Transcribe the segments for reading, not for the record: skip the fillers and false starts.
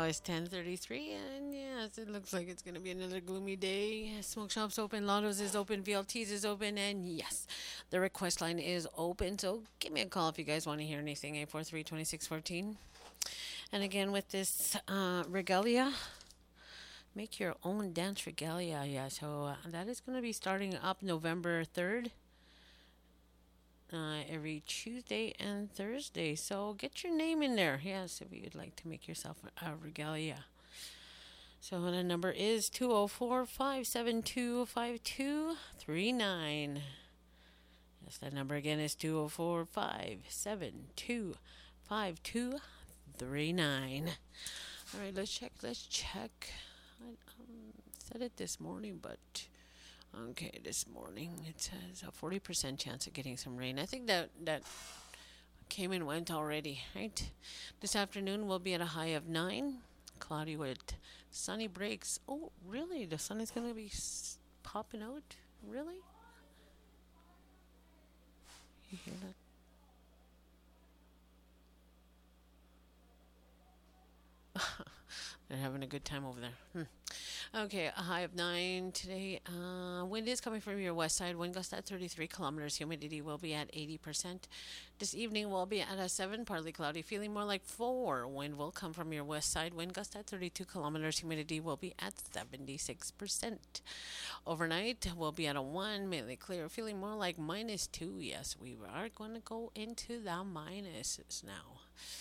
it's 10:33, and yes, it looks like it's going to be another gloomy day. Smoke shop's open, Lotto's is open, VLT's is open, and yes, the request line is open. So give me a call if you guys want to hear anything, 843-2614. And again, with this regalia, make your own dance regalia. Yeah, so that is going to be starting up November 3rd. Every Tuesday and Thursday. So get your name in there. Yes, if you'd like to make yourself a regalia. So the number is 204-572-5239. Yes, that number again is 204-572-5239. All right, let's check. I said it this morning, but okay, this morning it says a 40% chance of getting some rain. I think that came and went already, right? This afternoon we'll be at a high of 9, cloudy with sunny breaks. Oh, really? The sun is going to be popping out? Really? You hear that? They're having a good time over there. Okay, a high of 9 today. Wind is coming from your west side. Wind gust at 33 kilometers. Humidity will be at 80%. This evening will be at a 7, partly cloudy, feeling more like 4. Wind will come from your west side. Wind gust at 32 kilometers. Humidity will be at 76%. Overnight will be at a 1, mainly clear, feeling more like -2. Yes, we are going to go into the minuses now.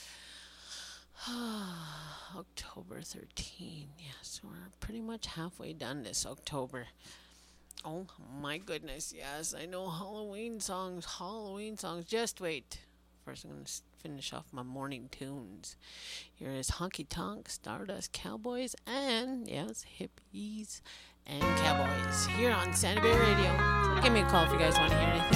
October 13. Yes, we're pretty much halfway done this October. Oh my goodness, yes, I know Halloween songs. Just wait. First, I'm going to finish off my morning tunes. Here is Honky Tonk, Stardust Cowboys, and yes, Hippies and Cowboys here on Santa Bay Radio. So give me a call if you guys want to hear anything.